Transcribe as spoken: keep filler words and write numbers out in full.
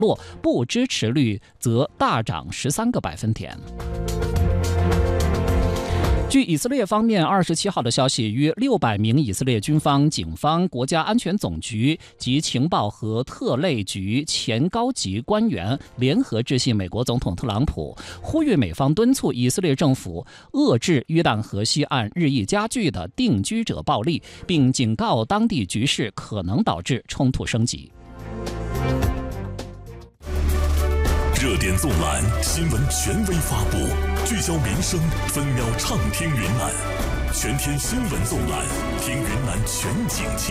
落，不支持率则大涨十三个百分点。据以色列方面二十七号的消息，约六百名以色列军方、警方、国家安全总局及情报和特类局前高级官员联合致信美国总统特朗普，呼吁美方敦促以色列政府遏制约旦河西岸日益加剧的定居者暴力，并警告当地局势可能导致冲突升级。 热点纵览，新闻权威发布，聚焦民生，分秒畅听云南。全天新闻纵览，听云南全景气。